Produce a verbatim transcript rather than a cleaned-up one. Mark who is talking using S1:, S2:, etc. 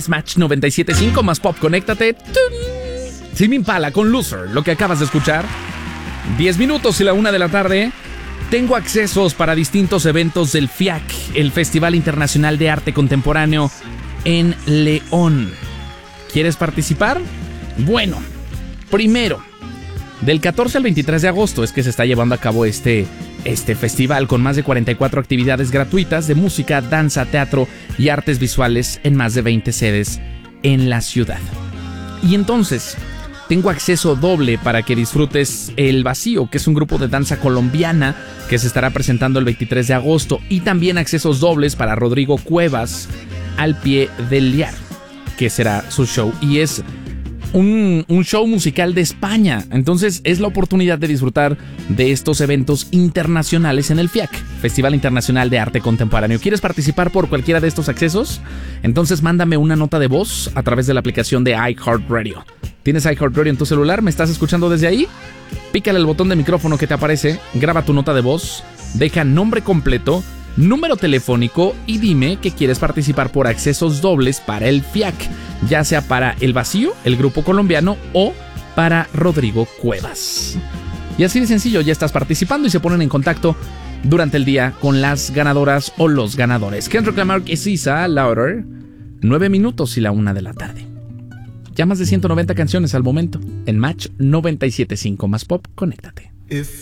S1: Es Match noventa y siete punto cinco más Pop, conéctate. Tame Impala con Loser, lo que acabas de escuchar. diez minutos y la una de la tarde. Tengo accesos para distintos eventos del F I A C, el Festival Internacional de Arte Contemporáneo en León. ¿Quieres participar? Bueno, primero, del catorce al veintitrés de agosto es que se está llevando a cabo este, este festival con más de cuarenta y cuatro actividades gratuitas de música, danza, teatro y artes visuales en más de veinte sedes en la ciudad. Y entonces, tengo acceso doble para que disfrutes El Vacío, que es un grupo de danza colombiana que se estará presentando el veintitrés de agosto, y también accesos dobles para Rodrigo Cuevas, Al Pie del Liar, que será su show, y es un, un show musical de España. Entonces es la oportunidad de disfrutar de estos eventos internacionales en el F I A C, Festival Internacional de Arte Contemporáneo. ¿Quieres participar por cualquiera de estos accesos? Entonces mándame una nota de voz a través de la aplicación de iHeartRadio. ¿Tienes iHeartRadio en tu celular? ¿Me estás escuchando desde ahí? Pícale el botón de micrófono que te aparece, graba tu nota de voz, deja nombre completo, número telefónico y dime que quieres participar por accesos dobles para el F I A C, ya sea para El Vacío, el grupo colombiano, o para Rodrigo Cuevas. Y así de sencillo, ya estás participando y se ponen en contacto durante el día con las ganadoras o los ganadores. Kendrick Lamar y Sisa Louder, nueve minutos y la una de la tarde. Ya más de ciento noventa canciones al momento en Match noventa y siete punto cinco más Pop, conéctate.
S2: If